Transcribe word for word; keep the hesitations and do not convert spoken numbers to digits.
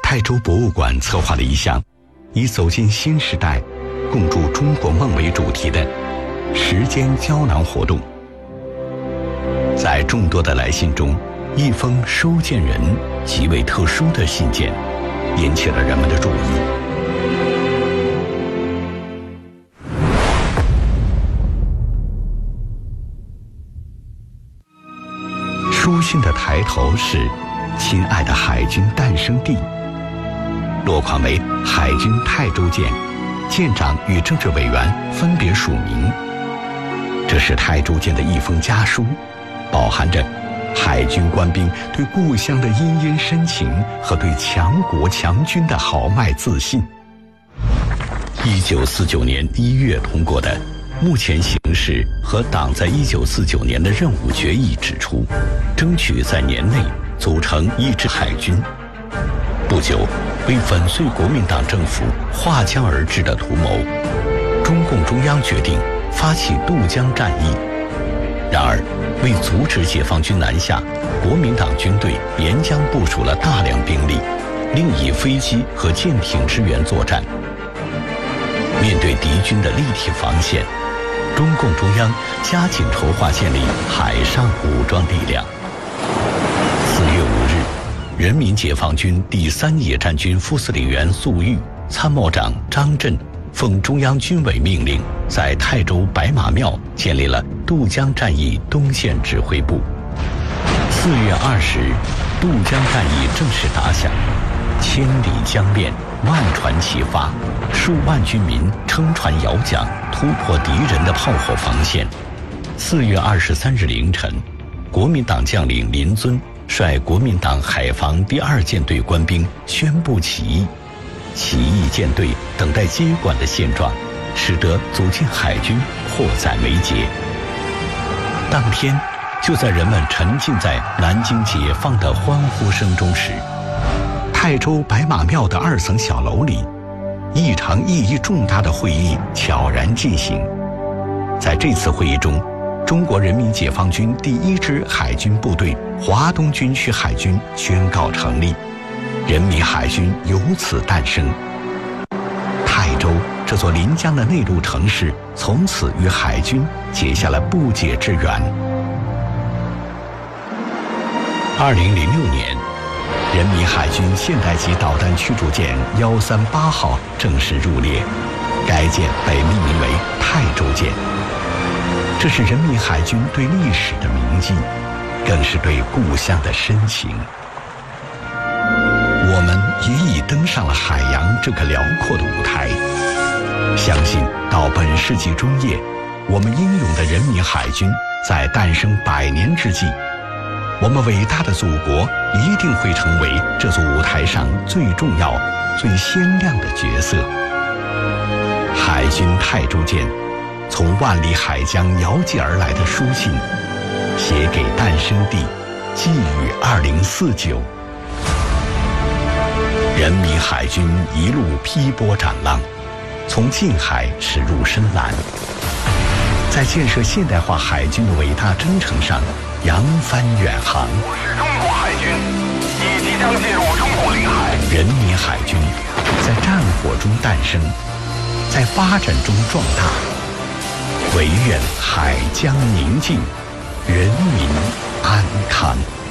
泰州博物馆策划了一项以走进新时代、共筑中国梦为主题的时间胶囊活动。在众多的来信中，一封收件人极为特殊的信件引起了人们的注意。书信的抬头是“亲爱的海军诞生地”，落款为海军泰州舰，舰长与政治委员分别署名。这是泰州舰的一封家书，饱含着海军官兵对故乡的殷殷深情和对强国强军的豪迈自信。一九四九年一月通过的目前形势和党在一九四九年的任务决议指出，争取在年内组成一支海军。不久，为粉碎国民党政府划江而治的图谋，中共中央决定发起渡江战役。然而，为阻止解放军南下，国民党军队沿江部署了大量兵力，另以飞机和舰艇支援作战。面对敌军的立体防线，中共中央加紧筹划建立海上武装力量。四月五日，人民解放军第三野战军副司令员粟裕、参谋长张震奉中央军委命令，在泰州白马庙建立了渡江战役东线指挥部。四月二十日，渡江战役正式打响，千里江面，万船齐发，数万军民撑船摇桨，突破敌人的炮火防线。四月二十三日凌晨，国民党将领林遵率国民党海防第二舰队官兵宣布起义。起义舰队等待接管的现状，使得组建海军迫在眉睫。当天，就在人们沉浸在南京解放的欢呼声中时，泰州白马庙的二层小楼里，一场意义重大的会议悄然进行。在这次会议中，中国人民解放军第一支海军部队华东军区海军宣告成立，人民海军由此诞生。泰州这座临江的内陆城市，从此与海军结下了不解之缘。二零零六年，人民海军现代级导弹驱逐舰幺三八号正式入列，该舰被命名为泰州舰。这是人民海军对历史的铭记，更是对故乡的深情。我们也已登上了海洋这个辽阔的舞台。相信到本世纪中叶，我们英勇的人民海军在诞生百年之际，我们伟大的祖国一定会成为这座舞台上最重要、最鲜亮的角色。海军泰州舰，从万里海疆遥寄而来的书信，写给诞生地，寄予二零四九。人民海军一路劈波斩浪，从近海驶入深蓝，在建设现代化海军的伟大征程上扬帆远航。 我是中国海军，你即将进入中国领海。 人民海军在战火中诞生，在发展中壮大。唯愿海疆宁静，人民安康。